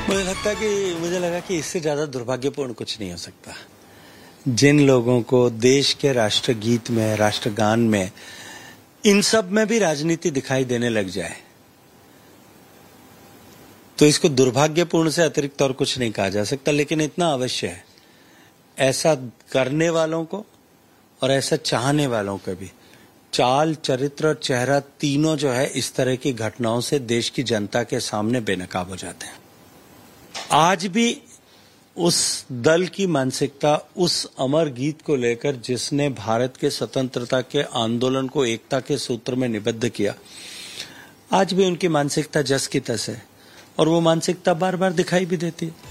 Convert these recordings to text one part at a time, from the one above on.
मुझे लगा कि इससे ज्यादा दुर्भाग्यपूर्ण कुछ नहीं हो सकता। जिन लोगों को देश के राष्ट्रगीत में, राष्ट्रगान में, इन सब में भी राजनीति दिखाई देने लग जाए तो इसको दुर्भाग्यपूर्ण से अतिरिक्त और कुछ नहीं कहा जा सकता। लेकिन इतना अवश्य है, ऐसा करने वालों को और ऐसा चाहने वालों को भी चाल, चरित्र और चेहरा तीनों जो है इस तरह की घटनाओं से देश की जनता के सामने बेनकाब हो जाते हैं। आज भी उस दल की मानसिकता उस अमर गीत को लेकर जिसने भारत के स्वतंत्रता के आंदोलन को एकता के सूत्र में निबद्ध किया, आज भी उनकी मानसिकता जस की तस है और वो मानसिकता बार बार दिखाई भी देती है।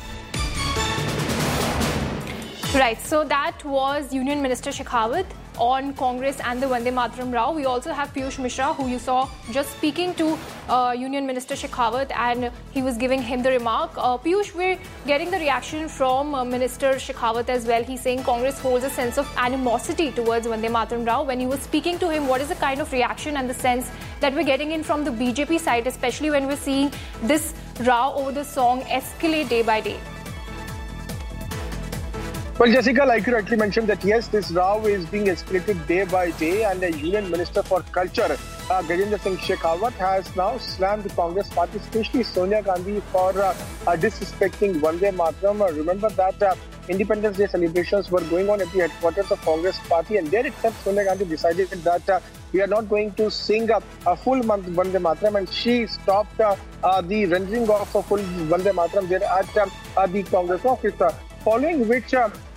Right, so that was Union Minister Shekhawat on Congress and the Vande Mataram row. We also have Piyush Mishra, who you saw just speaking to Union Minister Shekhawat, and he was giving him the remark. Piyush, we're getting the reaction from Minister Shekhawat as well. He's saying Congress holds a sense of animosity towards Vande Mataram row. When you were speaking to him, what is the kind of reaction and the sense that we're getting in from the BJP side, especially when we're seeing this row over the song escalate day by day? Well, Jessica, like you rightly mentioned that yes, this row is being escalated day by day, and the Union Minister for Culture, Gajendra Singh Shekhawat, has now slammed the Congress party, especially Sonia Gandhi, for disrespecting Vande Mataram. Remember that Independence Day celebrations were going on at the headquarters of Congress party, and there itself Sonia Gandhi decided that we are not going to sing a full Vande Mataram, and she stopped the rendering of a full Vande Mataram there at the Congress office. Following which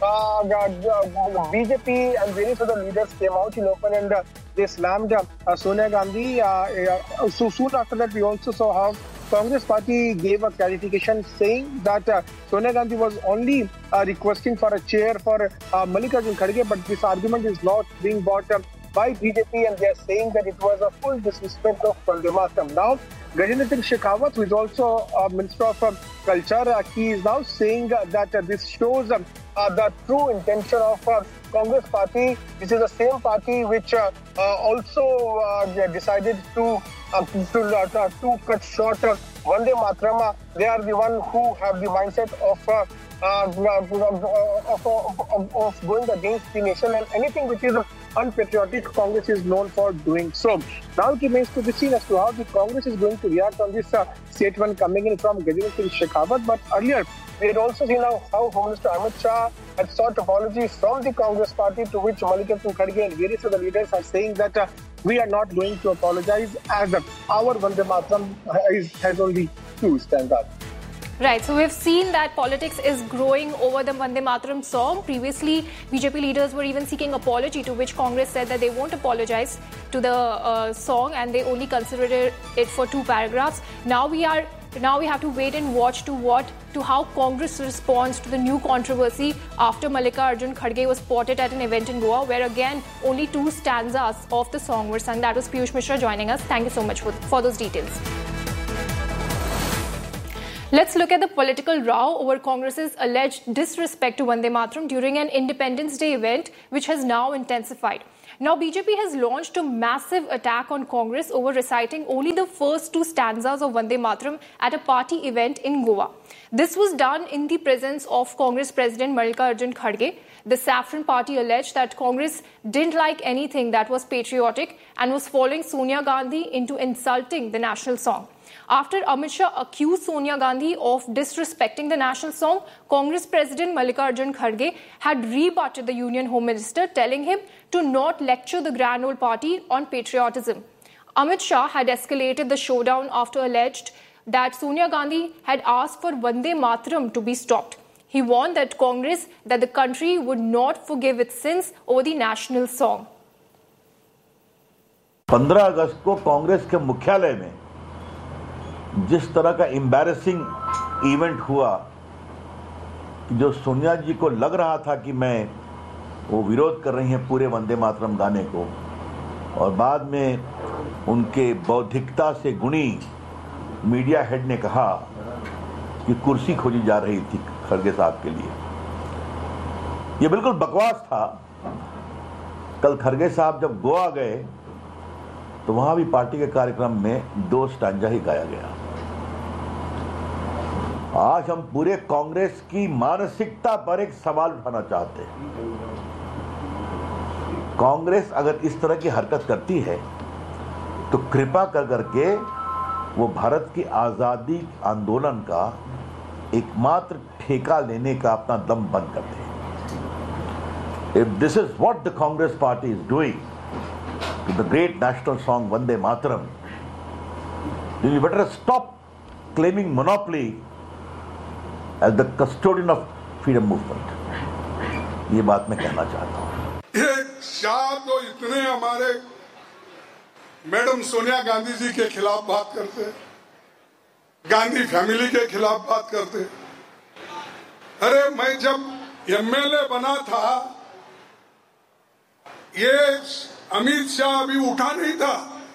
BJP and various other leaders came out in open and they slammed Sonia Gandhi. So soon after that, we also saw how Congress party gave a clarification saying that Sonia Gandhi was only requesting for a chair for Mallikarjun Kharge, but this argument is not being brought by BJP, and they are saying that it was a full disrespect of Vande Mataram. Now, Gajendra Singh Shekhawat, who is also Minister of Culture, he is now saying that this shows the true intention of Congress party. This is the same party which also decided to cut short Vande Mataram. They are the one who have the mindset of going against the nation, and anything which is unpatriotic, Congress is known for doing so. Now it remains to be seen as to how the Congress is going to react on this statement coming in from Gajendra Singh Shekhawat. But earlier, we had also seen how Home Minister Amit Shah had sought apology from the Congress party, to which Mallikarjun Kharge and various other leaders are saying that we are not going to apologize, as our Vande Mataram has only two stanzas. Right, so we've seen that politics is growing over the Vande Mataram song. Previously, BJP leaders were even seeking apology, to which Congress said that they won't apologize to the song and they only considered it for 2 paragraphs. Now we have to wait and watch to how Congress responds to the new controversy after Mallikarjun Kharge was spotted at an event in Goa, where again only 2 stanzas of the song were sung. That was Piyush Mishra joining us. Thank you so much for those details. Let's look at the political row over Congress's alleged disrespect to Vande Mataram during an Independence Day event, which has now intensified. Now, BJP has launched a massive attack on Congress over reciting only the first 2 stanzas of Vande Mataram at a party event in Goa. This was done in the presence of Congress President Mallikarjun Kharge. The Saffron Party alleged that Congress didn't like anything that was patriotic and was following Sonia Gandhi into insulting the national song. After Amit Shah accused Sonia Gandhi of disrespecting the national song, Congress President Mallikarjun Kharge had rebutted the Union Home Minister, telling him to not lecture the Grand Old Party on patriotism. Amit Shah had escalated the showdown after alleged that Sonia Gandhi had asked for Vande Mataram to be stopped. He warned that the country would not forgive its sins over the national song. 15 अगस्त को कांग्रेस के मुख्यालय में जिस तरह का embarrassing event हुआ, जो सोनिया जी को लग रहा था कि वो विरोध कर रही हैं पूरे वंदे मातरम गाने को, और बाद में उनके बौद्धिकता से गुणी मीडिया हेड ने कहा कि कुर्सी खोजी जा रही थी खड़गे साहब के लिए। ये बिल्कुल बकवास था। कल खड़गे साहब जब गोवा गए तो वहां भी पार्टी के कार्यक्रम में 2 स्टांजा ही गाया गया। आज हम पूरे कांग्रेस की मानसिकता पर एक सवाल उठाना चाहते हैं। कांग्रेस अगर इस तरह की हरकत करती है तो कृपा कर करके वो भारत की आजादी आंदोलन का एकमात्र ठेका लेने का अपना दम बंद कर दे। If this is what the Congress party is doing to the great national song Vande Mataram, then you better stop claiming monopoly as the custodian of freedom movement. ये बात मैं कहना चाहता हूँ। ये शाह तो इतने हमारे मैडम सोनिया गांधी जी के खिलाफ बात करते, गांधी फैमिली के खिलाफ बात करते। अरे मैं जब एमएलए बना था, ये अमित शाह अभी उठा नहीं था।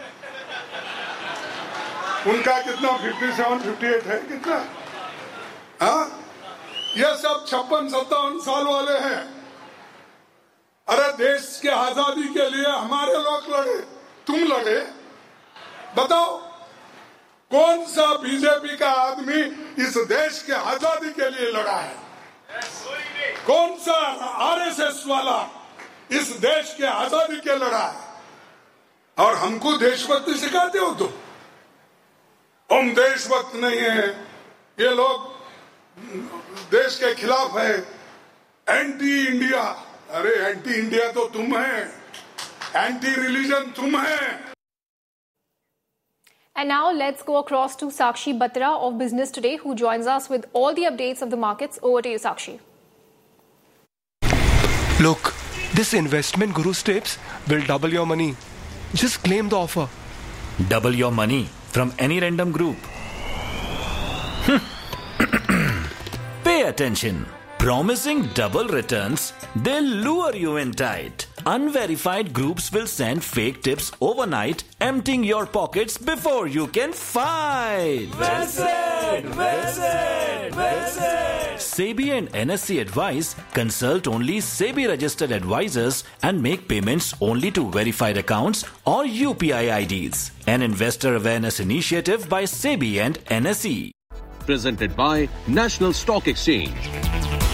उनका कितना 57, 58 है कितना? हाँ, ये सब 56-57 साल वाले हैं। अरे देश के आजादी के लिए हमारे लोग लड़े, तुम लड़े। बताओ कौन सा बीजेपी का आदमी इस देश के आजादी के लिए लड़ा है? कौन सा आरएसएस वाला इस देश के आजादी के लड़ा है? और हमको देशभक्ति सिखाते हो तो हम देशभक्त नहीं है। ये लोग देश के खिलाफ है, एंटी इंडिया। अरे एंटी इंडिया तो तुम है, एंटी रिलीजन तुम है। And now let's go across to Sakshi Batra of Business Today, who joins us with all the updates of the markets. Over to you, Sakshi. Look, this investment Guru's tips will double your money. Just claim the offer. Double your money from any random group. Pay attention. Promising double returns, they'll lure you in tight. Unverified groups will send fake tips overnight, emptying your pockets before you can fight. Well said, well said, well said. SEBI and NSE advise, consult only SEBI registered advisors and make payments only to verified accounts or UPI IDs. An investor awareness initiative by SEBI and NSE. Presented by National Stock Exchange.